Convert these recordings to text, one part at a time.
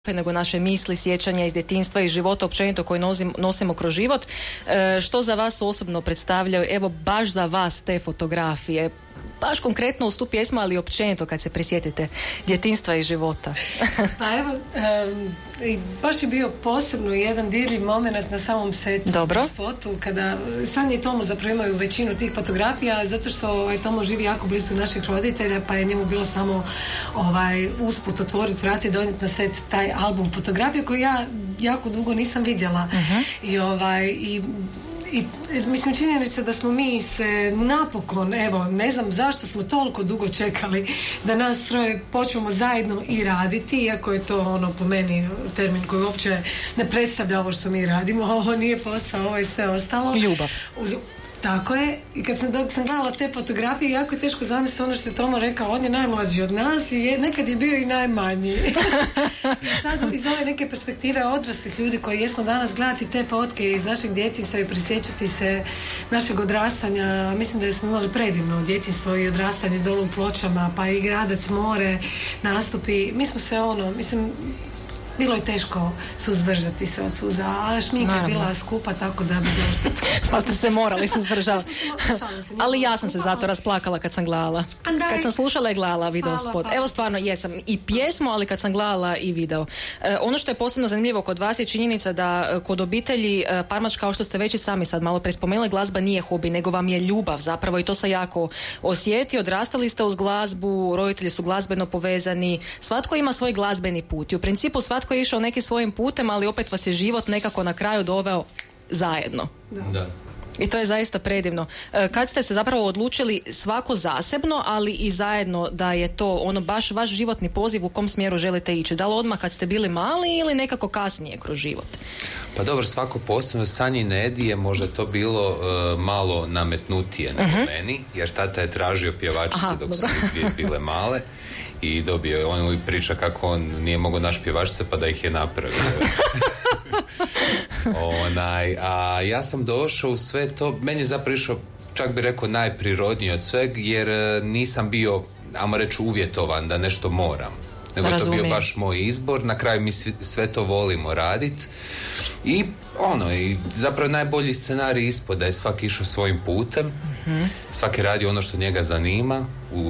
nego naše misli, sjećanja iz djetinjstva i života općenito koje nosimo kroz život. Što za vas osobno predstavljaju, evo baš za vas te fotografije? Baš konkretno uz tu pjesmu, ali općenito kad se prisjetite djetinjstva i života. Pa evo, baš je bio posebno jedan dirljiv moment na samom setu. Dobro. Spotu, kada Sanja i Tomo zapravo imaju većinu tih fotografija, zato što Tomo živi jako blizu naših roditelja, pa je njemu bilo samo usput otvoriti vrata i donijeti na set taj album fotografije koju ja jako dugo nisam vidjela. I mislim, činjenica da smo mi se napokon, evo, ne znam zašto smo toliko dugo čekali da nas troje počnemo zajedno i raditi, iako je to po meni termin koji uopće ne predstavlja ovo što mi radimo. Ovo nije posao, ovo je sve ostalo. Ljubav. Tako je. I dok sam gledala te fotografije, jako je teško zamisliti ono što je Tomo rekao, on je najmlađi od nas i nekad je bio i najmanji. I sad iz ove neke perspektive odraslih ljudi koji jesmo danas gledati te fotke iz našeg djetinjstva i prisjećati se našeg odrastanja, mislim da smo imali predivno djetinjstvo i odrastanje dolu u Pločama, pa i Gradac, more, nastupi. Mi smo se bilo je teško suzdržati se od suza, a šminka je bila skupa, tako da bi došlo. Pa ste se morali suzdržavati. Ali ja sam se zato rasplakala kad sam gledala. Kad sam slušala i gledala video spot. Evo stvarno jesam i pjesmu, ali kad sam gledala i video. Ono što je posebno zanimljivo kod vas je činjenica da kod obitelji Parmač, kao što ste već i sami sad malo prespomenuli, glazba nije hobi, nego vam je ljubav zapravo i to se jako osjeti. Odrastali ste uz glazbu, roditelji su glazbeno povezani, svatko ima svoj glazbeni put i u principu svatko je išao nekim svojim putem, ali opet vas je život nekako na kraju doveo zajedno. Da. I to je zaista predivno. Kad ste se zapravo odlučili svako zasebno, ali i zajedno da je to baš vaš životni poziv u kom smjeru želite ići? Da li odmah kad ste bili mali ili nekako kasnije kroz život? Pa dobro, svako posebno. Sanjine Edi je možda to bilo malo nametnutije nego meni, jer tata je tražio pjevačice dok su dvije bile male i dobio je, on priča kako on nije mogao naš pjevačice pa da ih je napravio. A ja sam došao u sve to, meni je zapravo išao, čak bi rekao, najprirodnije od sveg, jer nisam bio, ajmo reći, uvjetovan da nešto moram. Nego to bio baš moj izbor, na kraju mi sve to volimo raditi. I i zapravo najbolji scenarij ispod da je svaki išao svojim putem, svaki radi ono što njega zanima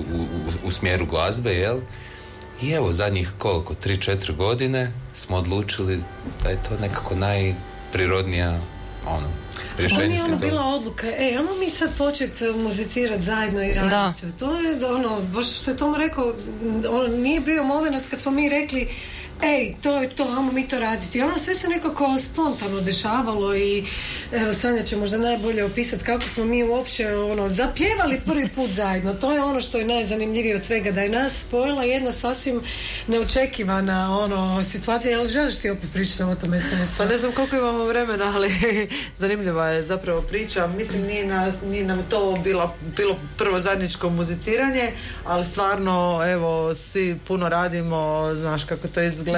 u smjeru glazbe, jel? I evo, zadnjih 3-4 godine smo odlučili da je to nekako najprirodnija rješenje. To nije bila odluka, ajmo mi sad početi muzicirati zajedno i raditi. Da. To je baš što je Tomo rekao, nije bio moment kad smo mi rekli to je to, ajmo mi to raditi. I sve se nekako spontano dešavalo i evo, Sanja će možda najbolje opisati kako smo mi uopće zapjevali prvi put zajedno. To je ono što je najzanimljivije od svega, da je nas spojila jedna sasvim neočekivana situacija. Jel želiš ti opet pričati o tome? Pa ne znam koliko imamo vremena, ali zanimljiva je zapravo priča. Mislim, nije nam to bilo prvo zajedničko muziciranje, ali stvarno, evo, svi puno radimo, znaš kako to izgleda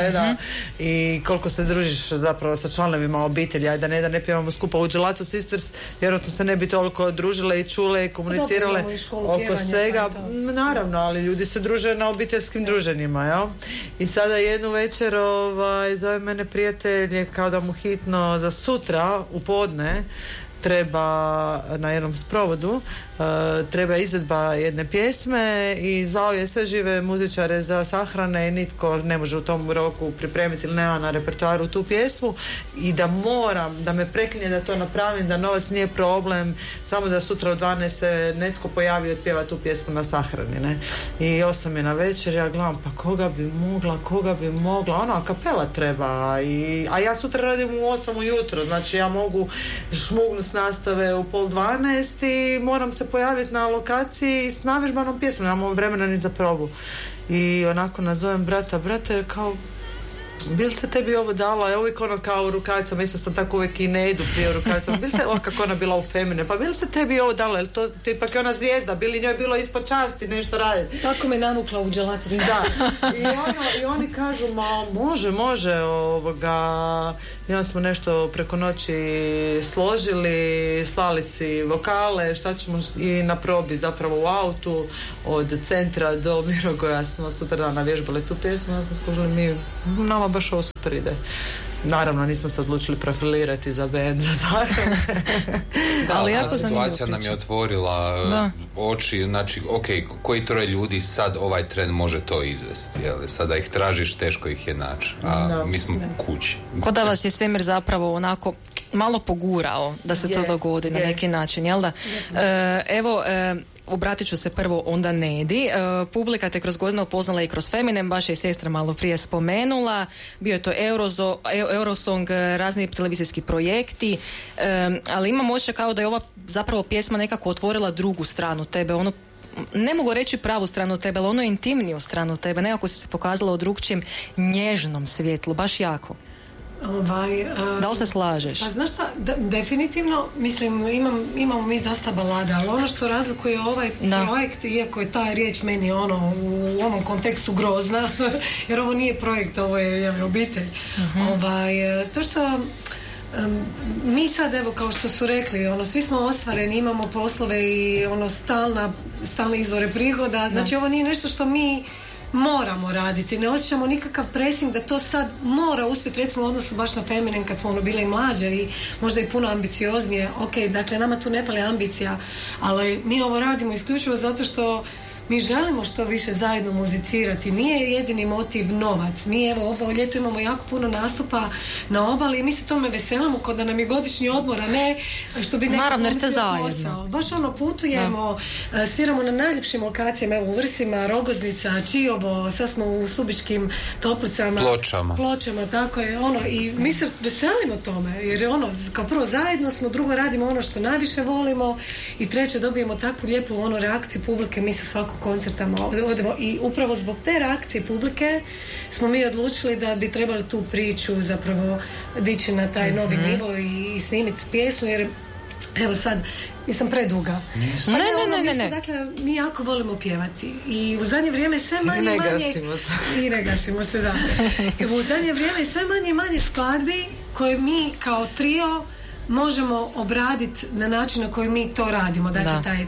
i koliko se družiš zapravo sa članovima obitelji. Ajde, da ne pjevamo skupa u Gelato Sisters, vjerojatno se ne bi toliko družile i čule i komunicirale oko svega. Naravno, ali ljudi se druže na obiteljskim druženjima, jel? I sada jednu večer zove mene prijatelj, kao da mu hitno za sutra u podne treba na jednom sprovodu treba izvedba jedne pjesme i zvao je sve žive muzičare za sahrane i nitko ne može u tom roku pripremiti ili nema na repertoaru tu pjesmu i da moram, da me preklinje da to napravim, da novac nije problem, samo da sutra u 12 se netko pojavi i otpjeva tu pjesmu na sahrani, ne? I 8 je na večer, ja gledam, pa koga bi mogla, a kapela treba, a ja sutra radim u 8 ujutro, znači ja mogu šmugnuti s nastave u 11:30 i moram se pojaviti na lokaciji s navježbanom pjesmom, nemamo vremena ni za probu. I onako nazovem brata, kao, bil se tebi ovo dala, je uvijek kao u rukavicama, isto sam tako uvijek i ne idu prije u rukavicama, bil se, kako ona bila u Femine, pa bil se tebi ovo dala, je to tipak je ona zvijezda, bili njoj bilo ispod časti nešto raditi. Tako me nanukla u Gelato. Da, i oni kažu, može, i onda smo nešto preko noći složili, slali si vokale, šta ćemo, i na probi zapravo u autu od centra do Mirogoja smo sutra dana vježbali tu pjesmu, onda smo skužili nama baš ovo super ide. Naravno, nismo se odlučili profilirati za band za Zagreb. Ali jako situacija nam je otvorila oči, znači, ok, koji troje ljudi sad ovaj tren može to izvesti, jel? Sada ih tražiš, teško ih je naći, a mi smo kući. Ko da vas je svemir zapravo onako malo pogurao da se to dogodi na neki način, jel da? Evo, obratit ću se prvo onda Nedi. Publika te kroz godinu upoznala i kroz Feminem, baš je i sestra malo prije spomenula. Bio je to Eurosong, razni televizijski projekti, ali imam osjećaj kao da je ova zapravo pjesma nekako otvorila drugu stranu tebe, ono, ne mogu reći pravu stranu tebe, ali ono intimniju stranu tebe, nekako si se pokazala u drugčijem nježnom svjetlu, baš jako. Da li se slažeš? Pa znaš šta, definitivno, mislim, imamo mi dosta balada, ali ono što razlikuje ovaj projekt, iako je ta riječ meni ono u ovom kontekstu grozna, jer ovo nije projekt, ovo je obitelj. To što mi sad, evo, kao što su rekli, ono, svi smo ostvareni, imamo poslove i ono stalne izvore prihoda, znači ovo nije nešto što mi moramo raditi, ne osjećamo nikakav pressing da to sad mora uspjeti, recimo u odnosu baš na Feminin kad smo ono bile i mlađe i možda i puno ambicioznije. Ok, dakle nama tu ne fali ambicija, ali mi ovo radimo isključivo zato što mi želimo što više zajedno muzicirati. Nije jedini motiv novac. Mi evo ovo ljeto imamo jako puno nastupa na obali i mi se tome veselimo kod da nam je godišnji odmor, a ne što bi neko pomislio posao. Baš ono putujemo, sviramo na najljepšim lokacijama, evo u Vrsima, Rogoznica, Čiovo, sad smo u Subičkim Toplicama, Pločama, tako je ono, i mi se veselimo tome, jer ono, kao prvo zajedno smo, drugo radimo ono što najviše volimo i treće dobijemo takvu lijepu ono reakciju publike, mi se svakog koncerta odemo i upravo zbog te reakcije publike smo mi odlučili da bi trebali tu priču zapravo dići na taj novi nivo i snimiti pjesmu, jer evo sad nisam preduga. Ne. Dakle, mi jako volimo pjevati i u zadnje vrijeme sve manje i ne gasimo se, da. I u zadnje vrijeme sve manje skladbi koje mi kao trio možemo obraditi na način na koji mi to radimo. Dakle, taj,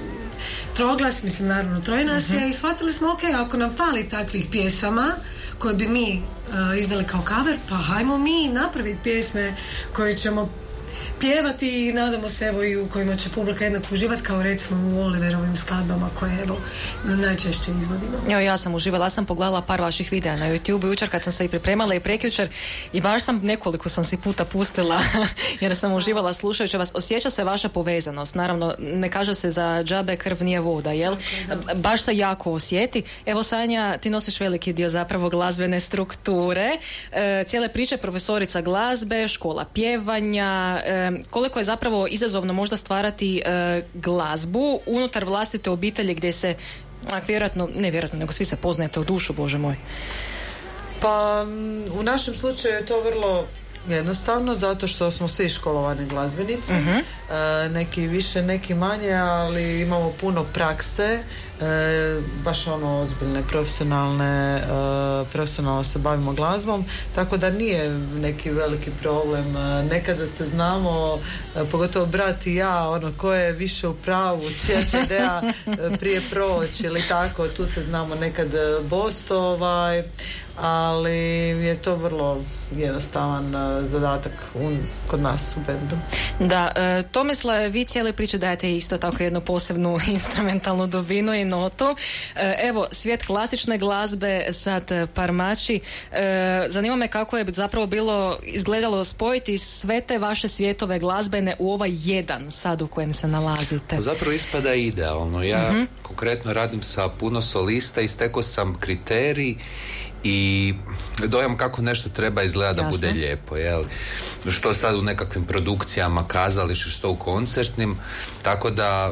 troglas, mislim, naravno troje nas je, i shvatili smo, ok, ako nam fali takvih pjesama koje bi mi izdali kao cover, pa hajmo mi napraviti pjesme koje ćemo pjevati i nadamo se evo i u kojima će publika jednako uživati kao recimo u Oliverovim skladbama koje evo najčešće izvodimo. Evo, ja sam uživala, ja sam pogledala par vaših videa na YouTube jučer kad sam se i pripremala i prekjučer i baš sam nekoliko sam si puta pustila jer sam uživala slušajući vas. Osjeća se vaša povezanost, naravno ne kaže se za džabe krv nije voda, jel? Baš se jako osjeti. Evo Sanja, ti nosiš veliki dio zapravo glazbene strukture, cijele priče, profesorica glazbe, škola pjevanja, koliko je zapravo izazovno možda stvarati glazbu unutar vlastite obitelji gdje se nevjerojatno, nego svi se poznajete u dušu, Bože moj. Pa u našem slučaju je to vrlo jednostavno, zato što smo svi školovani glazbenici, neki više, neki manje, ali imamo puno prakse, baš ono ozbiljne, profesionalno se bavimo glazbom, tako da nije neki veliki problem. Nekada se znamo, pogotovo brat i ja, ono, ko je više u pravu, čija će ideja prije proći ili tako, tu se znamo nekad bostovaj, ali je to vrlo jednostavan zadatak kod nas u bendu. Da, Tomislav, vi cijele priče dajete isto tako jednu posebnu instrumentalnu dubinu i notu. Evo, svijet klasične glazbe, sad parmači. Zanima me kako je zapravo izgledalo spojiti sve te vaše svjetove glazbene u ovaj jedan sad u kojem se nalazite. Zapravo ispada idealno. Ja konkretno radim sa puno solista i stekao sam kriterij i dojam kako nešto treba izgleda da bude lijepo, jel? Što sad u nekakvim produkcijama, kazališta, što u koncertnim, tako da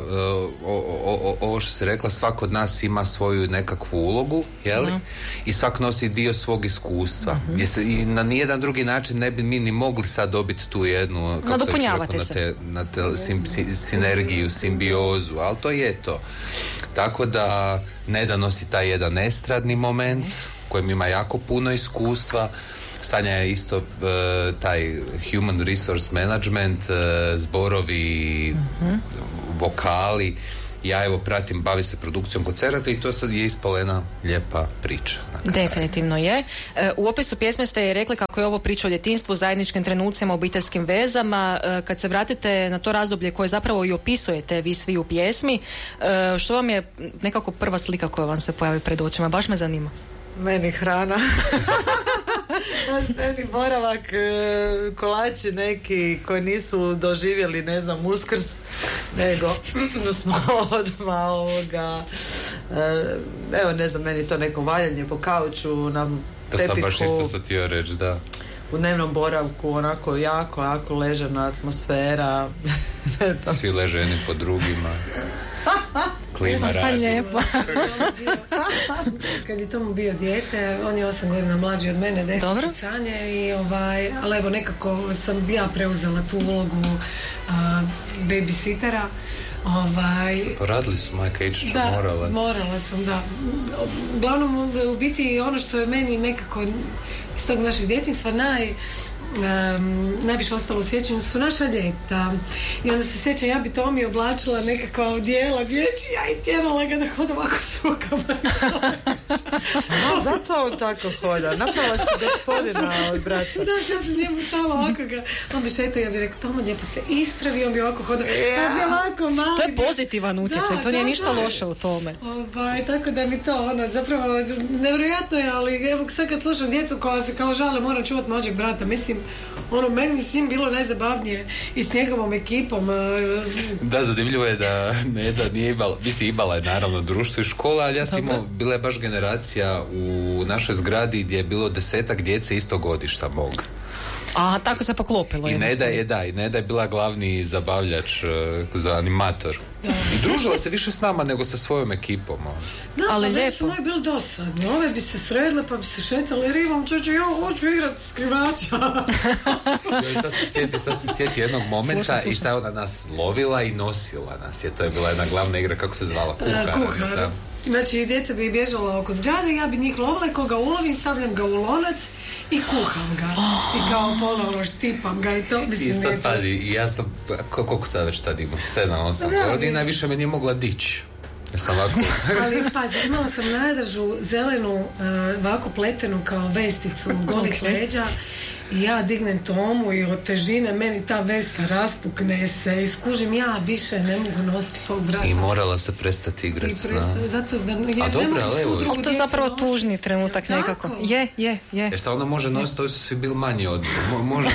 ovo što se rekla, svako od nas ima svoju nekakvu ulogu, jel? I svak nosi dio svog iskustva, gdje se i na nijedan drugi način ne bi mi ni mogli sad dobiti tu jednu, kako se rekao, na te sinergiju, simbiozu, ali to je to. Tako da Neda nosi taj jedan estradni moment kojem ima jako puno iskustva. Sanja je isto taj human resource management, zborovi, vokali ja evo pratim, bavi se produkcijom koncerata i to sad je ispala jedna lijepa priča. Definitivno je. U opisu pjesme ste rekli kako je ovo priča o djetinjstvu, zajedničkim trenucima, obiteljskim vezama. Kad se vratite na to razdoblje koje zapravo i opisujete vi svi u pjesmi, što vam je nekako prva slika koja vam se pojavi pred očima? Baš me zanima. Meni hrana. Dnevni boravak, kolači neki koji nisu doživjeli, ne znam, Uskrs, nego smo odmah evo, ne znam, meni to neko valjanje po kauču na tepiku. To sam baš isto sad htio reći, da. U dnevnom boravku, onako jako ležana atmosfera. Svi leže jedni po drugima. Klima razi. Kad je Tomo bio dijete, on je 8 godina mlađi od mene, 10 canje i ali evo nekako sam ja preuzela tu ulogu babysittera. Poradili su majka Ičića, morala sam, da. Uglavnom, u biti ono što je meni nekako iz tog našeg djetinjstva najviše ostalo u sjećanju su naša ljeta. I onda se sjećam, ja bi Tomi oblačila nekakva odijela dječja i tjerala ga da hoda ovako sukama. Zato on tako hoda. Naprava se gospodina od brata. Znaš, ja sam njemu stala ovako ga. On bi šetao, ja bi rekao, Tomo, lijepo se ispravi, on bi ovako hoda. Ja bi ovako mali. To je pozitivan utjecaj, to nije ništa loše u tome. Tako da mi to, zapravo, nevjerojatno je, ali evo sad kad slušam djecu koja se kao žale, moram čuvati mlađeg brata, mislim, meni s njim bilo najzabavnije i s njegovom ekipom. Da, zanimljivo je da Neda nije imala je naravno društvo i škola, ali ja sam imao, bila je baš generacija u našoj zgradi gdje je bilo 10 djece istog godišta mog. A tako se poklopilo. I Neda je bila glavni zabavljač za animator. I družila se više s nama nego sa svojom ekipom. Da, ali lijepo. Su moji bili dosadni. Ove bi se sredile pa bi se šetali rivom, čoče, ja hoću igrati skrivača. Sad se sjeti jednog momenta i sad ona nas lovila i nosila nas. To je bila jedna glavna igra, kako se zvala? Kuhar. Znači, djeca bi bježala oko zgrade, ja bi njih lovila i koga ulovim, stavljam ga u lonac i kuham ga. I kao ponovno štipam ga i to. I sad pazi, i ja sam, koliko sad već tad imam, 7-8 godina, više me nije mogla dići. Ali pazi, imala sam najdražu zelenu, ovako pletenu kao vesticu golih leđa. I ja dignem Tomu i od težine meni ta vesta raspukne se i skužim, ja više ne mogu nositi svog brata. I morala se prestati igrati. Zato da to je zapravo tužni trenutak nekako. Je. Jer sad ona može nositi, to su svi bili manji od može.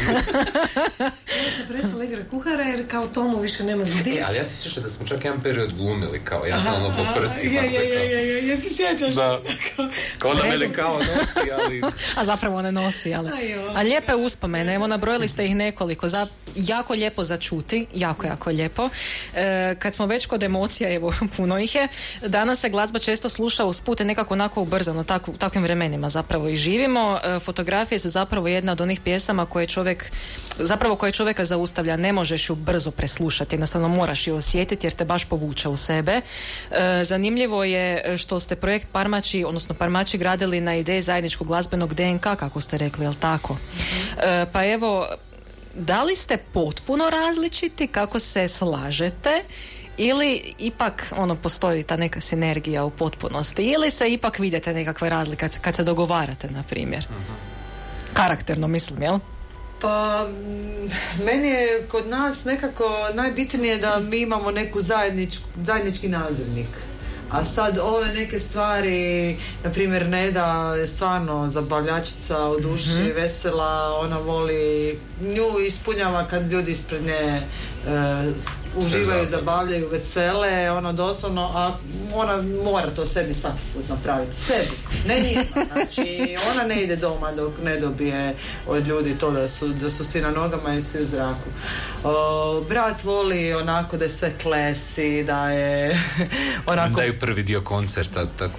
Ja sam prestala igrati kuhara jer kao Tomu više ne mogu dići. Ali ja se sjećam da smo čak jedan period glumili kao, ja sam po prstima ja se sjećaš. Kao da mene kao nosi, ali... A zapravo ona nosi, ali... A lijepe uspomene, evo nabrojili ste ih nekoliko, jako lijepo za čuti, jako lijepo. Kad smo već kod emocija, evo puno ih je, danas se glazba često sluša usput i nekako onako ubrzano, takvim vremenima zapravo i živimo. Fotografije su zapravo jedna od onih pjesama koje čovjeka zaustavlja, ne možeš ju brzo preslušati, jednostavno moraš ju osjetiti jer te baš povuče u sebe. Zanimljivo je što ste projekt Parmači gradili na ideji zajedničkog glazbenog DNK, kako ste rekli, jel tako? Pa evo, da li ste potpuno različiti, kako se slažete, ili ipak postoji ta neka sinergija u potpunosti, ili se ipak vidite nekakve razlike kad se dogovarate, na primjer? Karakterno mislim, jel? Pa, meni je kod nas nekako najbitnije da mi imamo neku zajednički nazivnik. A sad ove neke stvari, na primjer Neda je stvarno zabavljačica u duši, vesela, ona voli, nju ispunjava kad ljudi ispred nje uživaju, zabavljaju, vesele, doslovno, a ona mora to sebi svaki put napraviti, sebi, ne njima, znači ona ne ide doma dok ne dobije od ljudi to da su svi na nogama i svi u zraku. Brat voli onako da je sve klesi, da je onako... Daju prvi dio koncerta, tako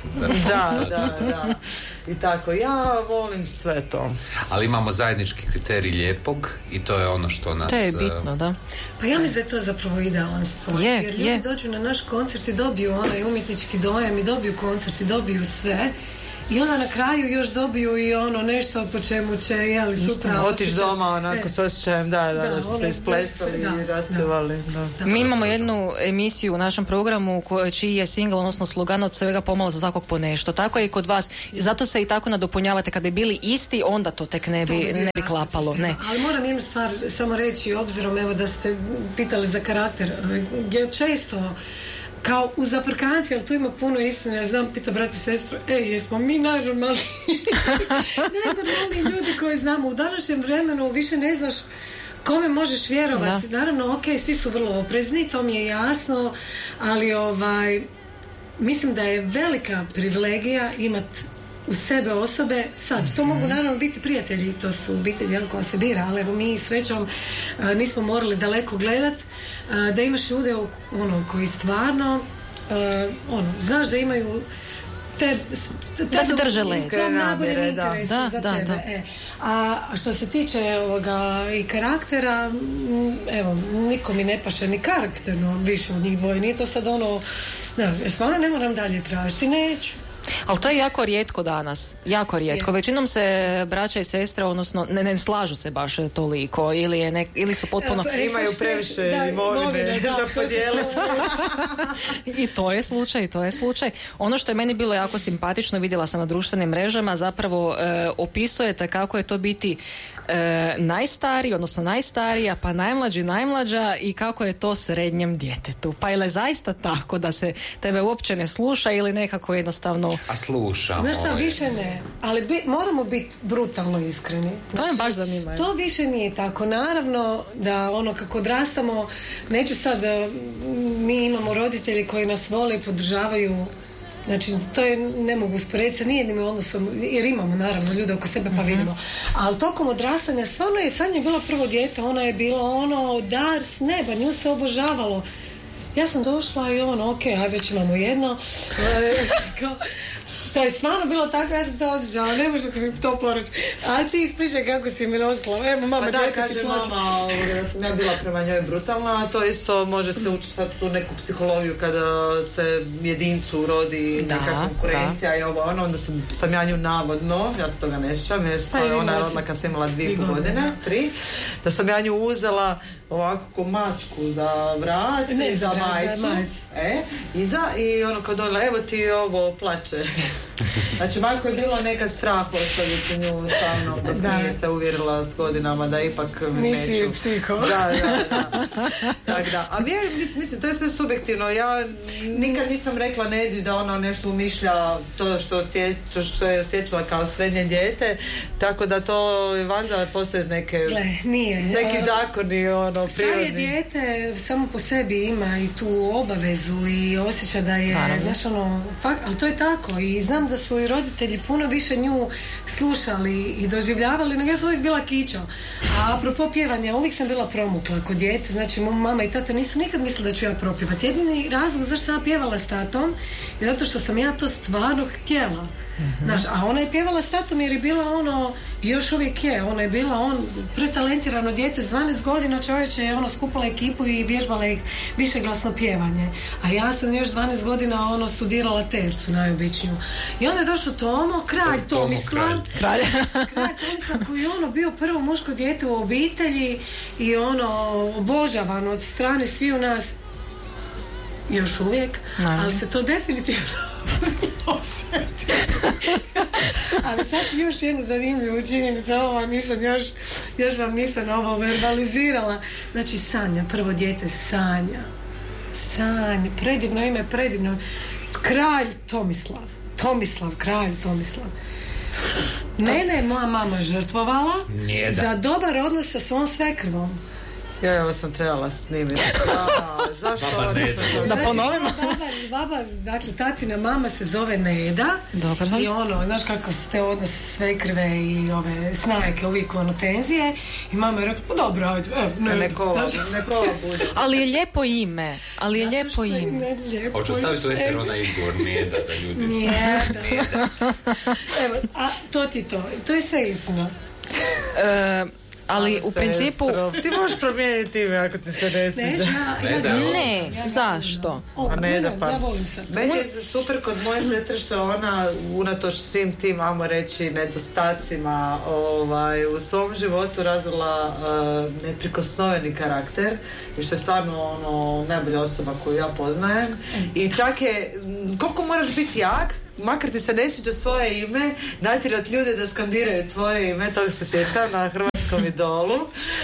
da. I tako, ja volim sve to. Ali imamo zajednički kriterij lijepog i to je ono što nas... To je bitno, da. Pa ja mislim da je to zapravo idealan sport. Jer ljudi dođu na naš koncert i dobiju onaj umjetnički dojam i dobiju koncert i dobiju sve. i onda na kraju još dobiju i ono nešto po čemu će sutra otiš doma onako s osjećajem da su se isplesali i raspjevali. Mi imamo jednu emisiju u našem programu čiji je single, odnosno slogan od svega pomalo za svakog po nešto. Tako je i kod vas. Zato se i tako nadopunjavate. Kad bi bili isti, onda to tek ne bi klapalo. Ne. Ali moram jednu stvar samo reći, obzirom evo da ste pitali za karakter. Često kao u zafrkanciji, ali tu ima puno istine. Ja znam, pita brat i sestru, jesmo mi najnormalniji ljudi koji znamo. U današnjem vremenu više ne znaš kome možeš vjerovati. Naravno, svi su vrlo oprezni, to mi je jasno, ali mislim da je velika privilegija imati u sebe osobe, sad, to mogu naravno biti prijatelji, to su obitelji koja se bira, ali evo mi srećom nismo morali daleko gledat, da imaš ljude koji stvarno znaš da imaju da se drže led. Da. A što se tiče i karaktera, evo, niko mi ne paše ni karakterno više od njih dvoje, nije to sad stvarno ne moram dalje tražiti, neću. Ali to je jako rijetko danas. Jako rijetko. Većinom se braća i sestre, odnosno ne slažu se baš toliko. Ili su potpuno... imaju previše imovine za podijeliti. I to je slučaj. Ono što je meni bilo jako simpatično, vidjela sam na društvenim mrežama, zapravo opisujete kako je to biti najstariji, odnosno najstarija, pa najmlađa i kako je to srednjem djetetu. Pa je li zaista tako da se tebe uopće ne sluša ili nekako jednostavno... A slušamo. Znaš šta, više ne. Ali moramo biti brutalno iskreni. To me baš zanima. To više nije tako. Naravno da kako odrastamo, neću sad, mi imamo roditelji koji nas vole i podržavaju. Znači, to je, ne mogu usporediti sa nijednim odnosom, jer imamo naravno ljude oko sebe pa vidimo. Ali tokom odrastanja, stvarno je Sanja bila prvo dijete, ona je bila dar s neba, nju se obožavalo. Ja sam došla i aj već imamo jedno. To je stvarno bilo tako, ja sam to osjećala, ne možete mi to porući. Ali ti ispričaj kako si mi nosila. Evo, mama, kaže mama da sam ja bila prema njoj brutalna, a to isto može se učiti sad tu neku psihologiju kada se jedincu rodi neka konkurencija i onda sam ja nju navodno, ja se toga ne sjećam, jer ona je rodila kad sam imala 2,5 godine, 3, da sam ja nju uzela ovako ko mačku za vrat i za majicu. I kad donijela, evo ti ovo plače. Znači, majko je bilo nekad strah ostaviti nju sa mnom, dok nije se uvjerila s godinama da ipak nisi neću. Psiho. Da. A mislim, to je sve subjektivno. Ja nikad nisam rekla Nedi da ona nešto umišlja to što je osjećala kao srednje dijete, tako da to Vanda postoje neki zakoni prirodni. Starije dijete samo po sebi ima i tu obavezu i osjeća da je, ali to je tako i znam da su i roditelji puno više nju slušali i doživljavali, nego ja sam uvijek bila kičo. A apropo pjevanja, uvijek sam bila promukla kod dijete, znači mama i tata nisu nikad mislili da ću ja propjevati. Jedini razlog zašto sam ja pjevala s tatom je zato što sam ja to stvarno htjela. Znaš, a ona je pjevala s tatom jer je bila još uvijek je, ona je bila pretalentirano dijete s 12 godina, čovječe je skupala ekipu i vježbala ih višeglasno pjevanje. A ja sam još 12 godina studirala tercu najobičniju. I onda je došao Tomo, kralj Tomislav. Kralj Tomislav koji je bio prvo muško dijete u obitelji i obožavan od strane svi u nas još uvijek, ali se to definitivno osjeti. Ali sad još jednu zanimljivu činjenicu, ovo nisam još vam nisam ovo verbalizirala. Znači Sanja, prvo dijete Sanja, predivno ime, predivno. Kralj Tomislav, kralj Tomislav. Mene je moja mama žrtvovala za dobar odnos sa svom svekrvom. Ja ovo sam trebala snimiti. Zašto? Da ponovimo. Baba, dakle, tatina mama se zove Neda. Dobar. I znaš kako su te odnose svekrve i ove snajke, uvijek tenzije. I mama je rekla, dobro, ajde, neko bude. Ali je lijepo ime. Hoću staviti u eter izgovor Neda da ljudi Neda. Evo, a to ti to. To je sve istina. ali u principu... Ti možeš promijeniti ime ako ti se ne sviđa. Ne, zašto? Ja volim sad. Meni je super kod moje sestre što ona unatoč svim tim, ajmo reći, nedostacima u svom životu razvila neprikosnoveni karakter i što je stvarno najbolja osoba koju ja poznajem. I čak je, koliko moraš biti jak, makar ti se ne sviđa svoje ime, natjerat ljude da skandiraju tvoje ime, toga se sjećam na Hrvatskom idolu.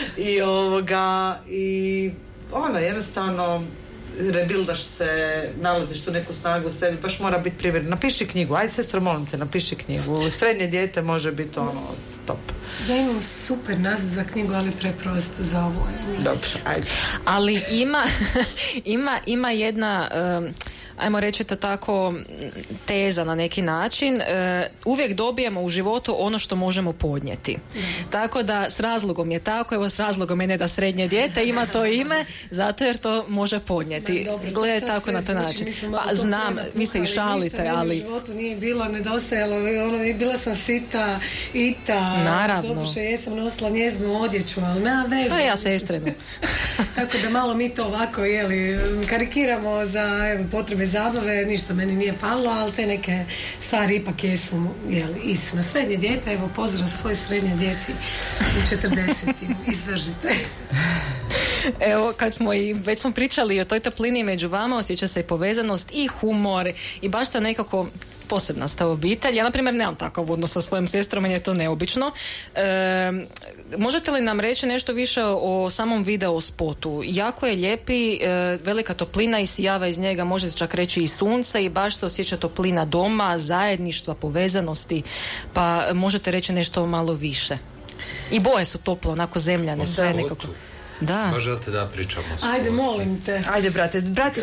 I jednostavno rebildaš se, nalaziš tu neku snagu u sebi, baš mora biti primjer. Napiši knjigu, ajde sestro, molim te, napiši knjigu. Srednje dijete može biti top. Ja imam super naziv za knjigu, ali preprost za ovo. Dobro, ajde. Ali ima jedna... ajmo reći to tako, teza na neki način, uvijek dobijemo u životu ono što možemo podnijeti. Tako da s razlogom je tako, evo s razlogom je ne da srednje dijete ima to ime, zato jer to može podnijeti. Gledaj tako na to način. Pa, znam, vi se i šalite, ali... U životu nije bilo, nedostajalo, bila sam sita, naravno. Doduše, jesam nosila njeznu odjeću, ali nema veze. Pa ja sestrinu. Tako da malo mi to ovako, karikiramo za potrebe zabave, ništa meni nije falilo, ali te neke stvari ipak jesu, istina. Srednje dijete, evo, pozdrav svoje srednje djeci u 40-im. Izdržite. Evo, već smo pričali o toj toplini među vama, osjeća se i povezanost i humor i baš ta nekako posebna sta obitelj. Ja, na primjer, nemam takav odnos sa svojim sestrom, meni je to neobično. Možete li nam reći nešto više o samom video spotu? Jako je lijepi, velika toplina isijava iz njega, može se čak reći i sunce i baš se osjeća toplina doma, zajedništva, povezanosti, pa možete reći nešto malo više. I boje su toplo, onako zemljane, sve nekako. Da. Baš želite da pričamo o sportu. Ajde, molim te. Ajde, brate,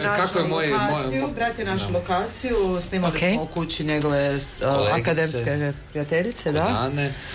našu lokaciju, snimali smo u kući njegove akademske prijateljice, da.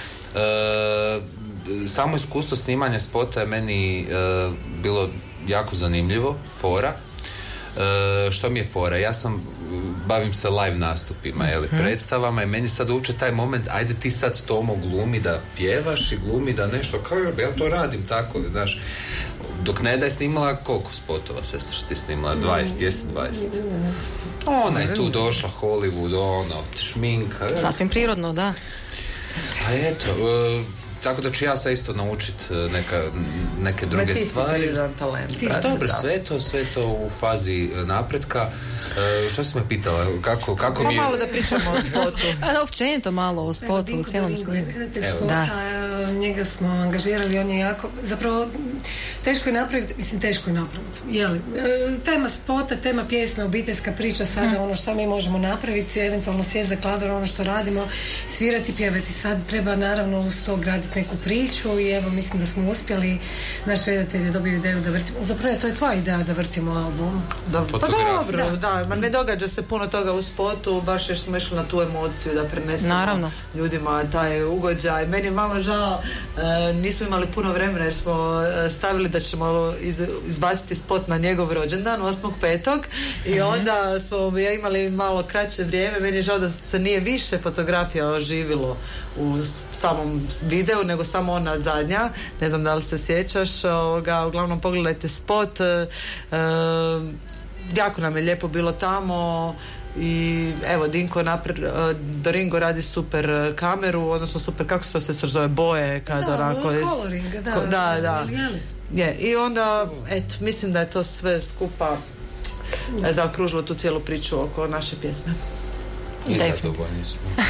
Samo iskustvo snimanja spota je meni bilo jako zanimljivo, fora. Što mi je fora? Ja bavim se live nastupima, predstavama i meni sad uče taj moment, ajde ti sad Tomo glumi da pjevaš i glumi da nešto, kao ja to radim tako, znaš. Dok ne da je snimala koliko spotova, sestra, što ti snimala? 20, jesi 20? Ona je tu došla, Hollywood, šminka. Sasvim prirodno, da. A eto, tako da ću ja sad isto naučiti neke druge stvari. Dobro, sve to u fazi napretka. Što si me pitala? Kako mi je... malo da pričamo o spotu. Općenito malo o spotu u cijelom svijetu. Njega smo angažirali, on je jako... Zapravo, teško je napraviti. Tema spota, tema pjesme, obiteljska priča sada, ono što mi možemo napraviti, eventualno sjest za klaver, ono što radimo, svirati, pjevati. Sad treba naravno uz to graditi neku priču i evo, mislim da smo uspjeli. Naš redatelj je dobio ideju da vrtimo. Zapravo, to je tvoja ideja da vrtimo album. Pa dobro, da. Ma ne događa se puno toga u spotu, baš jer smo išli na tu emociju da prenesemo ljudima taj ugođaj. Meni je malo žao, nismo imali puno vremena jer smo stavili da ćemo izbaciti spot na njegov rođendan 8.5. i onda smo imali malo kraće vrijeme. Meni je žao da se nije više fotografija oživilo u samom videu, nego samo ona zadnja. Ne znam da li se sjećaš, uglavnom pogledajte spot. Jako nam je lijepo bilo tamo i evo Doringo radi super kameru, odnosno super, kako se to se zove, boje coloring, da. I onda mislim da je to sve skupa zaokružilo tu cijelu priču oko naše pjesme. I zadovoljni smo.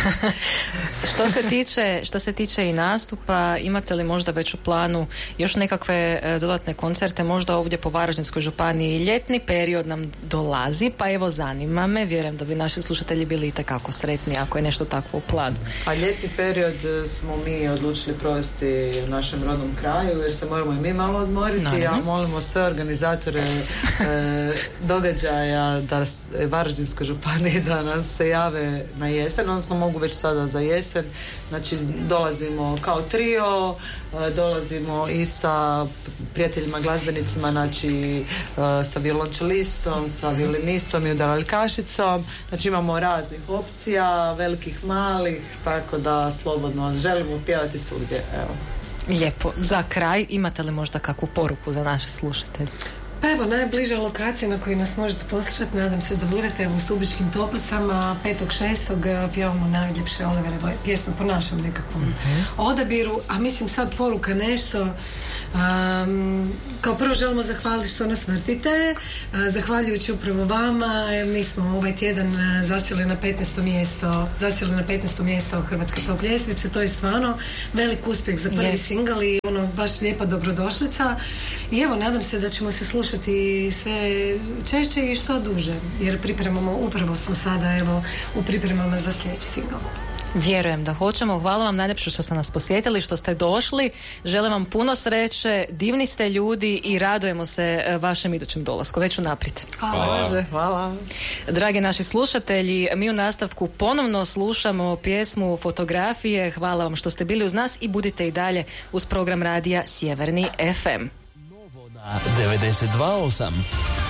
Što se tiče i nastupa, imate li možda već u planu još nekakve dodatne koncerte, možda ovdje po Varaždinskoj županiji? Ljetni period nam dolazi, pa evo zanima me, vjerujem da bi naši slušatelji bili itekako sretni ako je nešto takvo u planu. A ljetni period smo mi odlučili provesti u našem rodnom kraju, jer se moramo i mi malo odmoriti, a molimo sve organizatore događaja da Varaždinskoj županiji da nam se jave na jesen, odnosno mogu već sada za jesen. Znači dolazimo kao trio, dolazimo i sa prijateljima glazbenicima, znači sa violončelistom, sa violinistom i udaraljkašicom. Znači imamo raznih opcija, velikih, malih, tako da slobodno želimo pjevati svugdje. Evo. Lijepo. Za kraj, imate li možda kakvu poruku za naše slušatelje? Pa evo, najbliža lokacija na kojoj nas možete poslušati, nadam se da budete u Stubičkim Toplicama 5.6. pjevamo najljepše Oliverove pjesme po našem nekakvom odabiru, a mislim sad poruka nešto. Kao prvo želimo zahvaliti što nas vrtite, zahvaljujući upravo vama mi smo ovaj tjedan zasjeli na 15. mjesto Hrvatske top ljestvice. To je stvarno velik uspjeh za prvi singl i ono baš lijepa dobrodošlica i evo nadam se da ćemo se slušati sve češće i što duže, jer pripremamo, upravo smo sada evo u pripremama za sljedeći singl. Vjerujem da hoćemo. Hvala vam najljepše što ste nas posjetili, što ste došli. Želim vam puno sreće, divni ste ljudi i radujemo se vašem idućem dolasku. Već unaprijed. Hvala. Dragi naši slušatelji, mi u nastavku ponovno slušamo pjesmu Fotografije. Hvala vam što ste bili uz nas i budite i dalje uz program radija Sjeverni FM. 92.8